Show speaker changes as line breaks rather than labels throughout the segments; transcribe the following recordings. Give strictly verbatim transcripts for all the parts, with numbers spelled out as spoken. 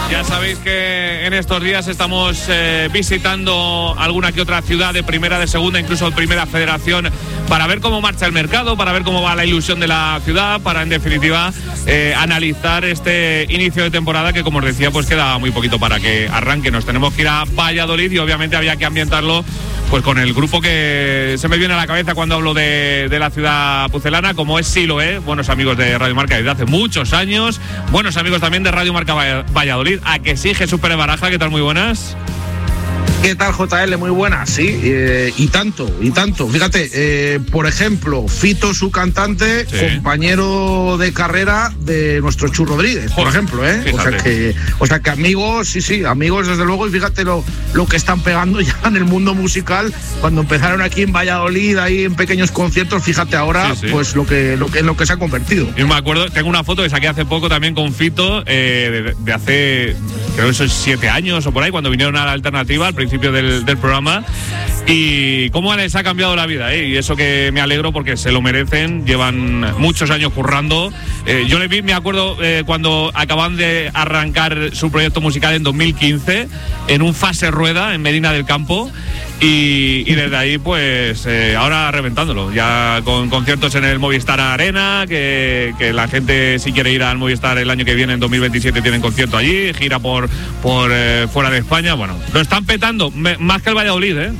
Ya sabéis que en estos días estamos eh, visitando alguna que otra ciudad de primera, de segunda, incluso de primera federación, para ver cómo marcha el mercado, para ver cómo va la ilusión de la ciudad, para en definitiva eh, analizar este inicio de temporada que, como os decía, pues queda muy poquito para que arranque. Nos tenemos que ir a Valladolid y obviamente había que ambientarlo pues con el grupo que se me viene a la cabeza cuando hablo de, de la ciudad pucelana, como es Siloé, buenos amigos de Radio Marca desde hace muchos años, buenos amigos también de Radio Marca Valladolid. ¿A que sí, Jesús Pérez Baraja? ¿Qué tal? Muy buenas.
¿Qué tal, J L? Muy buenas, sí, eh, y tanto, y tanto. Fíjate, eh, por ejemplo, Fito, su cantante, sí, compañero de carrera de nuestro Chu Rodríguez, por ejemplo, ¿eh? O sea, que, o sea que amigos, sí, sí, amigos desde luego, y fíjate lo, lo que están pegando ya en el mundo musical, cuando empezaron aquí en Valladolid, ahí en pequeños conciertos, fíjate ahora, sí, sí, pues lo que, lo que, en lo que se ha convertido.
Yo me acuerdo, tengo una foto que saqué hace poco también con Fito, eh, de, de hace, creo que son siete años o por ahí, cuando vinieron a la Alternativa, al principio Del, del programa, y cómo les ha cambiado la vida, ¿eh? Y eso que me alegro porque se lo merecen, llevan muchos años currando. Eh, yo les vi, me acuerdo eh, cuando acaban de arrancar su proyecto musical en dos mil quince en un fase rueda en Medina del Campo. Y, y desde ahí, pues, eh, ahora reventándolo, ya con conciertos en el Movistar Arena, que, que la gente, si quiere ir al Movistar el año que viene, en dos mil veintisiete, tienen concierto allí, gira por, por eh, fuera de España. Bueno, lo están petando, me, más que el Valladolid, ¿eh?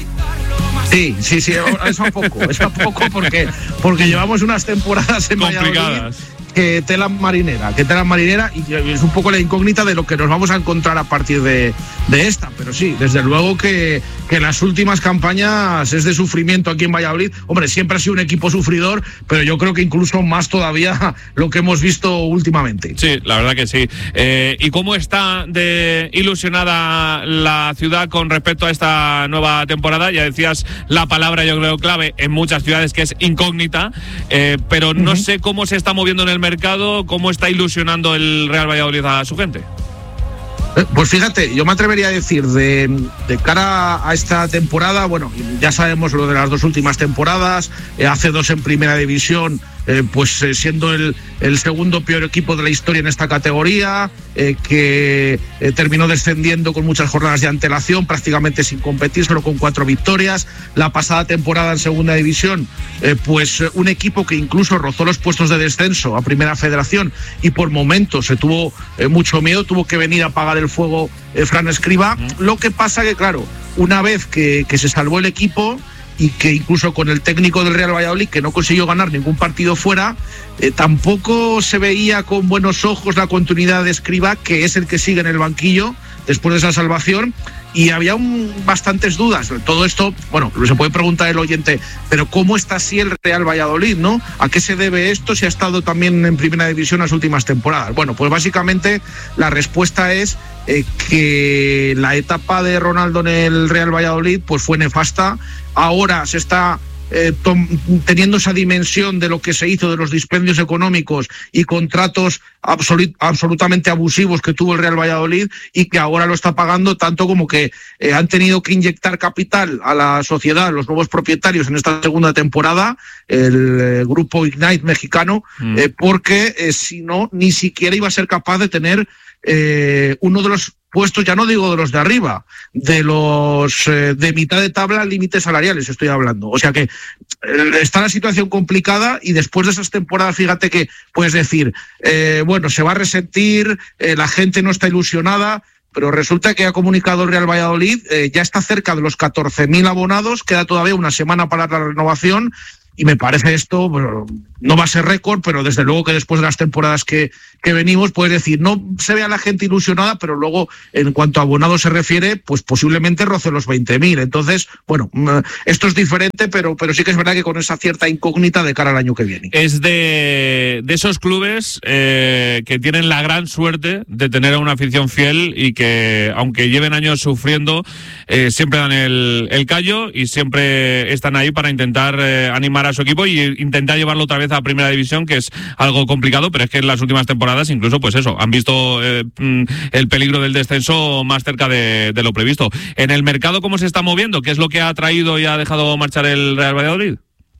Sí, sí, sí, es a poco, es a poco porque, porque llevamos unas temporadas en
complicadas.
Valladolid que tela marinera, que tela marinera, y es un poco la incógnita de lo que nos vamos a encontrar a partir de, de esta, pero sí, desde luego que, que las últimas campañas es de sufrimiento aquí en Valladolid. Hombre, siempre ha sido un equipo sufridor, pero yo creo que incluso más todavía lo que hemos visto últimamente.
Sí, la verdad que sí. Eh, ¿Y cómo está de ilusionada la ciudad con respecto a esta nueva temporada? Ya decías la palabra, yo creo, clave en muchas ciudades, que es incógnita, eh, pero no uh-huh. sé cómo se está moviendo en el mercado, cómo está ilusionando el Real Valladolid a su gente.
Pues fíjate, yo me atrevería a decir, de, de cara a esta temporada, bueno, ya sabemos lo de las dos últimas temporadas, eh, hace dos en primera división, eh, pues eh, siendo el, el segundo peor equipo de la historia en esta categoría, eh, que eh, terminó descendiendo con muchas jornadas de antelación, prácticamente sin competir, solo con cuatro victorias. La pasada temporada en segunda división, eh, pues un equipo que incluso rozó los puestos de descenso a primera federación y por momentos se tuvo eh, mucho miedo, tuvo que venir a pagar el fuego eh, Fran Escribá. Mm. Lo que pasa que, claro, una vez que, que se salvó el equipo y que incluso con el técnico del Real Valladolid, que no consiguió ganar ningún partido fuera, eh, tampoco se veía con buenos ojos la continuidad de Escribá, que es el que sigue en el banquillo después de esa salvación. Y había un, bastantes dudas. Todo esto, bueno, se puede preguntar el oyente, pero ¿cómo está así el Real Valladolid, no? ¿A qué se debe esto si ha estado también en primera división las últimas temporadas? Bueno, pues básicamente la respuesta es eh, que la etapa de Ronaldo en el Real Valladolid pues fue nefasta. Ahora se está Eh, tom, teniendo esa dimensión de lo que se hizo, de los dispendios económicos y contratos absolut, absolutamente abusivos que tuvo el Real Valladolid, y que ahora lo está pagando, tanto como que eh, han tenido que inyectar capital a la sociedad, los nuevos propietarios en esta segunda temporada, el eh, grupo Ignite mexicano, mm. eh, porque eh, si no, ni siquiera iba a ser capaz de tener eh, uno de los puestos, ya no digo de los de arriba, de los eh, de mitad de tabla, límites salariales estoy hablando. O sea que eh, está la situación complicada, y después de esas temporadas, fíjate que puedes decir, eh, bueno, se va a resentir, eh, la gente no está ilusionada, pero resulta que ha comunicado el Real Valladolid, eh, ya está cerca de los catorce mil abonados, queda todavía una semana para la renovación. Y me parece esto, bueno, no va a ser récord, pero desde luego que después de las temporadas que, que venimos, puedes decir, no se ve a la gente ilusionada, pero luego en cuanto a abonados se refiere, pues posiblemente roce los veinte mil. Entonces, bueno, esto es diferente, pero, pero sí que es verdad que con esa cierta incógnita de cara al año que viene.
Es de, de esos clubes eh, que tienen la gran suerte de tener a una afición fiel y que, aunque lleven años sufriendo, eh, siempre dan el, el callo y siempre están ahí para intentar eh, animar a su equipo y intentar llevarlo otra vez a primera división, que es algo complicado, pero es que en las últimas temporadas incluso pues eso, han visto eh, el peligro del descenso más cerca de, de lo previsto. En el mercado, ¿cómo se está moviendo? ¿Qué es lo que ha traído y ha dejado marchar el Real Valladolid?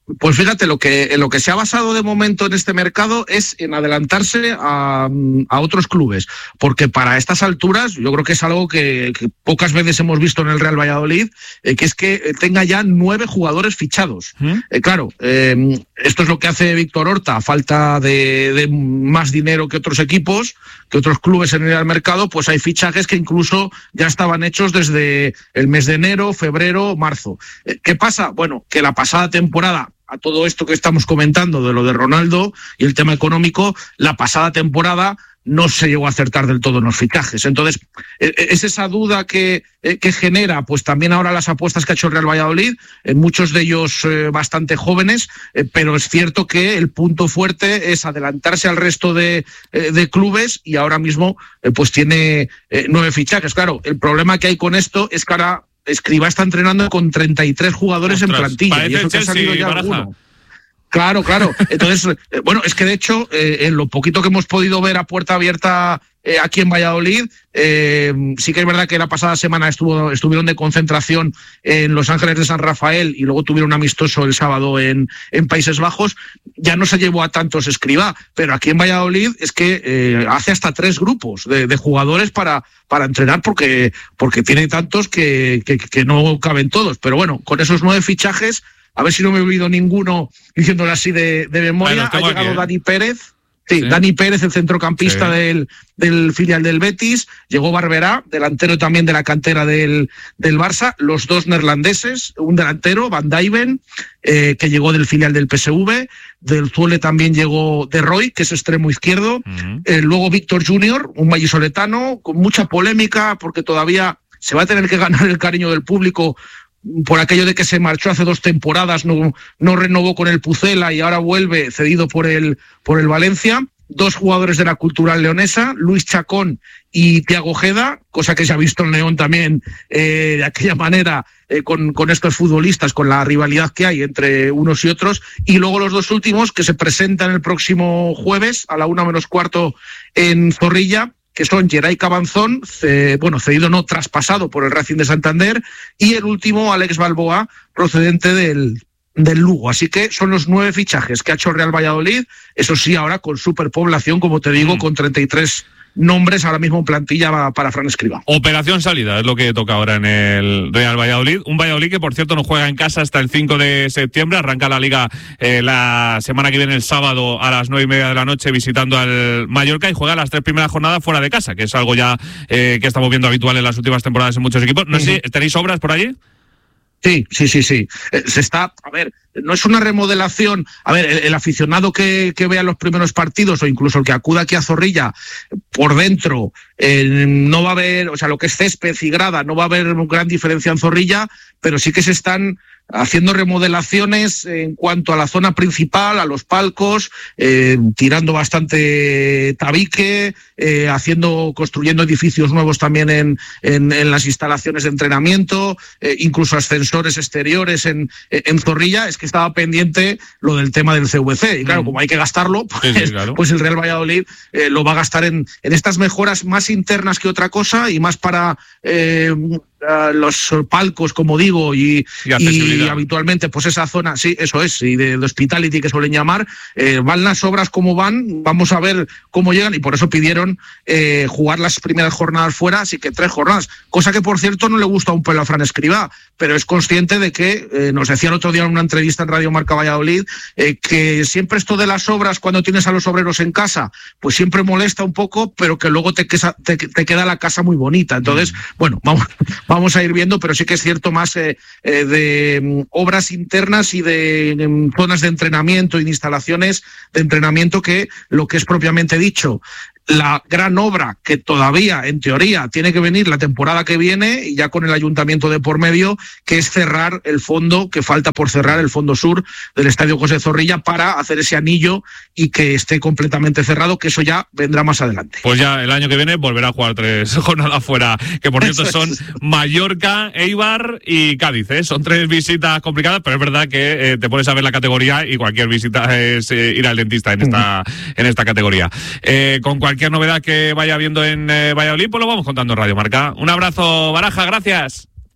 Pues fíjate, lo que, en lo que se ha basado de momento en este mercado es en adelantarse a, a otros clubes, porque para estas alturas yo creo que es algo que, que pocas veces hemos visto en el Real Valladolid, eh, que es que tenga ya nueve jugadores fichados. ¿Mm? Eh, claro, eh, esto es lo que hace Víctor Horta, a falta de, de más dinero que otros equipos, que otros clubes en el mercado, pues hay fichajes que incluso ya estaban hechos desde el mes de enero, febrero, marzo. Eh, ¿Qué pasa? Bueno, que la pasada temporada, a todo esto que estamos comentando de lo de Ronaldo y el tema económico, la pasada temporada no se llegó a acertar del todo en los fichajes. Entonces, es esa duda que, que genera pues también ahora las apuestas que ha hecho el Real Valladolid, muchos de ellos eh, bastante jóvenes, eh, pero es cierto que el punto fuerte es adelantarse al resto de, eh, de clubes, y ahora mismo eh, pues tiene eh, nueve fichajes. Claro, el problema que hay con esto es que ahora Escribá está entrenando con treinta y tres jugadores Ostras, en plantilla, y eso que ha salido ya Baraja. alguno. Claro, claro. Entonces, eh, bueno, es que de hecho, eh, en lo poquito que hemos podido ver a puerta abierta eh, aquí en Valladolid, eh, sí que es verdad que la pasada semana estuvo, estuvieron de concentración en Los Ángeles de San Rafael y luego tuvieron un amistoso el sábado en, en Países Bajos. Ya no se llevó a tantos Escribá, pero aquí en Valladolid es que eh, hace hasta tres grupos de, de jugadores para, para entrenar, porque, porque tiene tantos que, que, que no caben todos. Pero bueno, con esos nueve fichajes, a ver si no me he olvidado ninguno diciéndolo así de, de memoria, ha llegado aquí, ¿eh? Dani Pérez. Sí, sí, Dani Pérez, el centrocampista sí. del, del filial del Betis, llegó Barberá, delantero también de la cantera del, del Barça, los dos neerlandeses, un delantero, Van Dijven, eh, que llegó del filial del P S V, del Zwolle también llegó De Roy, que es extremo izquierdo, uh-huh. eh, luego Víctor Junior, un vallisoletano, con mucha polémica, porque todavía se va a tener que ganar el cariño del público, por aquello de que se marchó hace dos temporadas, no, no renovó con el Pucela y ahora vuelve cedido por el, por el Valencia. Dos jugadores de la Cultural leonesa, Luis Chacón y Thiago Ojeda, cosa que se ha visto en León también eh, de aquella manera eh, con, con estos futbolistas, con la rivalidad que hay entre unos y otros. Y luego los dos últimos que se presentan el próximo jueves a la una menos cuarto en Zorrilla, que son Geray Cabanzón, ce, bueno, cedido no, traspasado por el Racing de Santander, y el último, Alex Balboa, procedente del, del Lugo. Así que son los nueve fichajes que ha hecho el Real Valladolid, eso sí, ahora con superpoblación, como te digo, mm. con treinta y tres nombres ahora mismo en plantilla para Fran Escribá.
Operación salida es lo que toca ahora en el Real Valladolid. Un Valladolid que, por cierto, no juega en casa hasta el cinco de septiembre. Arranca la Liga eh, la semana que viene, el sábado, a las nueve y media de la noche, visitando al Mallorca, y juega las tres primeras jornadas fuera de casa, que es algo ya eh, que estamos viendo habitual en las últimas temporadas en muchos equipos. No uh-huh. sé, ¿tenéis obras por allí?
Sí, sí, sí, sí. Eh, se está, a ver, no es una remodelación. A ver, el, el aficionado que, que vea los primeros partidos, o incluso el que acuda aquí a Zorrilla, por dentro, eh, no va a haber, o sea, lo que es césped y grada, no va a haber gran diferencia en Zorrilla, pero sí que se están haciendo remodelaciones en cuanto a la zona principal, a los palcos, eh, tirando bastante tabique, eh, haciendo, construyendo edificios nuevos también en, en, en las instalaciones de entrenamiento, eh, incluso ascensores exteriores en, en Zorrilla. Es que estaba pendiente lo del tema del C V C, y claro, mm. como hay que gastarlo, pues, sí, sí, claro. pues el Real Valladolid eh, lo va a gastar en, en estas mejoras más internas que otra cosa, y más para eh, Uh, los palcos, como digo, y, y, y habitualmente pues esa zona, sí, eso es, y de, de hospitality que suelen llamar, eh, van las obras como van, vamos a ver cómo llegan, y por eso pidieron eh, jugar las primeras jornadas fuera, así que tres jornadas, cosa que por cierto no le gusta un pelo a Fran Escribá, pero es consciente de que, eh, nos decía el otro día en una entrevista en Radio Marca Valladolid, eh, que siempre esto de las obras, cuando tienes a los obreros en casa, pues siempre molesta un poco, pero que luego te, quesa, te, te queda la casa muy bonita. Entonces, mm. bueno, vamos Vamos a ir viendo, pero sí que es cierto más eh, eh, de um, obras internas y de um, zonas de entrenamiento y de instalaciones de entrenamiento que lo que es propiamente dicho. La gran obra que todavía, en teoría, tiene que venir la temporada que viene, y ya con el ayuntamiento de por medio, que es cerrar el fondo, que falta por cerrar el fondo sur del Estadio José Zorrilla para hacer ese anillo y que esté completamente cerrado, que eso ya vendrá más adelante.
Pues ya el año que viene volverá a jugar tres jornadas fuera, que por cierto son Mallorca, Eibar y Cádiz, ¿eh? Son tres visitas complicadas, pero es verdad que eh, te pones a ver la categoría y cualquier visita es eh, ir al dentista en esta, en esta categoría. Eh, con cualquier Cualquier novedad que vaya viendo en eh, Valladolid, pues lo vamos contando en Radio Marca. Un abrazo, Baraja, gracias.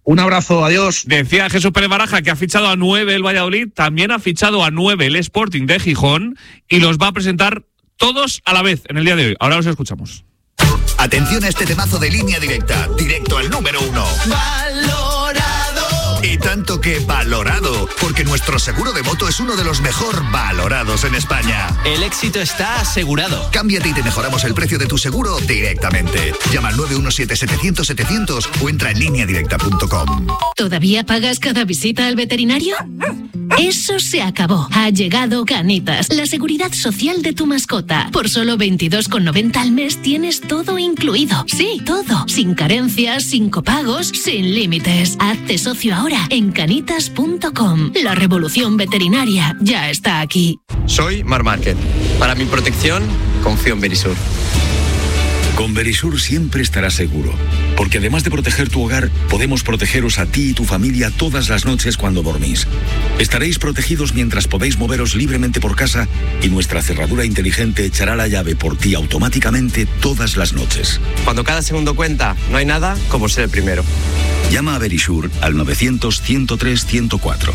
Un abrazo, adiós.
Decía Jesús Pérez Baraja que ha fichado a nueve el Valladolid, también ha fichado a nueve el Sporting de Gijón y los va a presentar todos a la vez en el día de hoy. Ahora los escuchamos.
Atención a este temazo de Línea Directa, directo al número uno. Valorado. Y tanto que valorado, porque nuestro seguro de moto es uno de los mejor valorados en España.
El éxito está asegurado.
Cámbiate y te mejoramos el precio de tu seguro directamente. Llama al nueve uno siete, setecientos, setecientos o entra en línea directa punto com.
¿Todavía pagas cada visita al veterinario? Eso se acabó. Ha llegado Canitas, la seguridad social de tu mascota. Por solo veintidós con noventa al mes tienes todo incluido. Sí, todo. Sin carencias, sin copagos, sin límites. Hazte socio ahora en canitas punto com. La revolución veterinaria ya está aquí.
Soy Mar Márquez. Para mi protección, confío en Verisur.
Con Verisur siempre estarás seguro, porque además de proteger tu hogar, podemos protegeros a ti y tu familia todas las noches cuando dormís. Estaréis protegidos mientras podéis moveros libremente por casa y nuestra cerradura inteligente echará la llave por ti automáticamente todas las noches.
Cuando cada segundo cuenta, no hay nada como ser el primero.
Llama a Verisur al novecientos, ciento tres, ciento cuatro.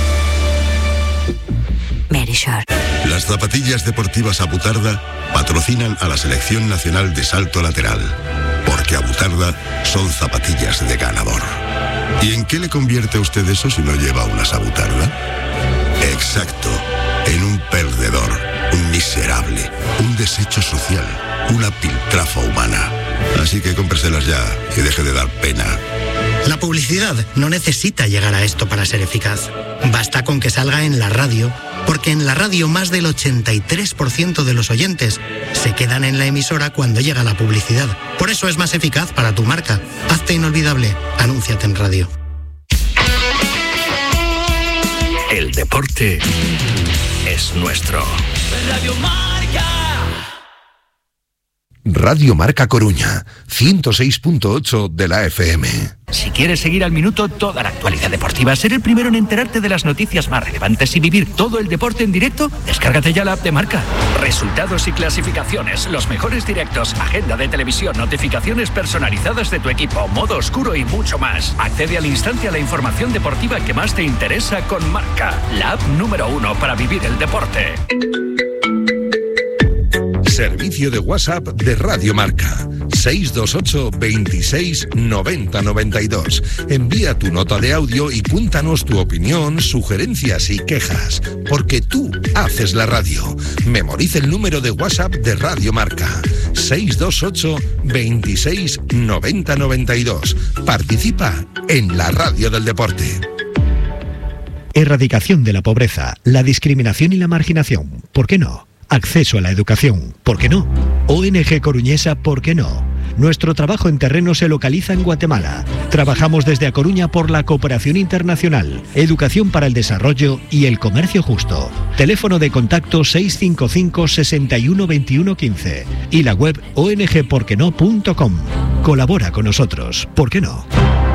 Verisur.
Las zapatillas deportivas Abutarda patrocinan a la Selección Nacional de Salto Lateral, porque Abutarda son zapatillas de ganador. ¿Y en qué le convierte a usted eso si no lleva unas Abutarda? Exacto, en un perdedor, un miserable, un desecho social, una piltrafa humana. Así que cómpreselas ya y deje de dar pena.
La publicidad no necesita llegar a esto para ser eficaz. Basta con que salga en la radio, porque en la radio más del ochenta y tres por ciento de los oyentes se quedan en la emisora cuando llega la publicidad. Por eso es más eficaz para tu marca. Hazte inolvidable. Anúnciate en radio.
El deporte es nuestro.
Radio Marca.
Radio Marca Coruña, ciento seis punto ocho de la F M.
Si quieres seguir al minuto toda la actualidad deportiva, ser el primero en enterarte de las noticias más relevantes y vivir todo el deporte en directo, descárgate ya la app de Marca. Resultados y clasificaciones, los mejores directos, agenda de televisión, notificaciones personalizadas de tu equipo, modo oscuro y mucho más. Accede al instante a la información deportiva que más te interesa con Marca, la app número uno para vivir el deporte.
Servicio de WhatsApp de Radio Marca. seis dos ocho, veintiséis, noventa, noventa y dos. Envía tu nota de audio y cuéntanos tu opinión, sugerencias y quejas. Porque tú haces la radio. Memoriza el número de WhatsApp de Radio Marca. seis dos ocho, veintiséis, noventa, noventa y dos. Participa en la radio del deporte.
Erradicación de la pobreza, la discriminación y la marginación. ¿Por qué no? Acceso a la educación, ¿por qué no? O N G Coruñesa, ¿por qué no? Nuestro trabajo en terreno se localiza en Guatemala. Trabajamos desde A Coruña por la cooperación internacional, educación para el desarrollo y el comercio justo. Teléfono de contacto seis cinco cinco, seis uno, dos uno uno cinco y la web o n g por qué no punto com. Colabora con nosotros, ¿por qué no?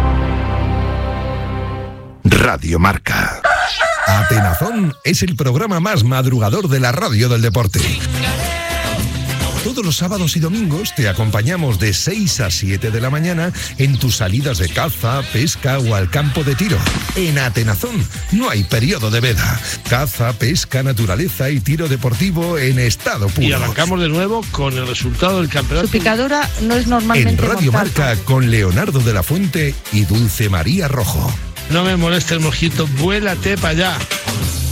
Radio Marca. Atenazón es el programa más madrugador de la radio del deporte. Todos los sábados y domingos te acompañamos de seis a siete de la mañana en tus salidas de caza, pesca o al campo de tiro. En Atenazón no hay periodo de veda. Caza, pesca, naturaleza y tiro deportivo en estado puro.
Y arrancamos de nuevo con el resultado del campeonato.
Su picadura no es normalmente
En Radio
mortal.
Marca con Leonardo de la Fuente y Dulce María Rojo.
No me moleste el mosquito, vuélate para allá.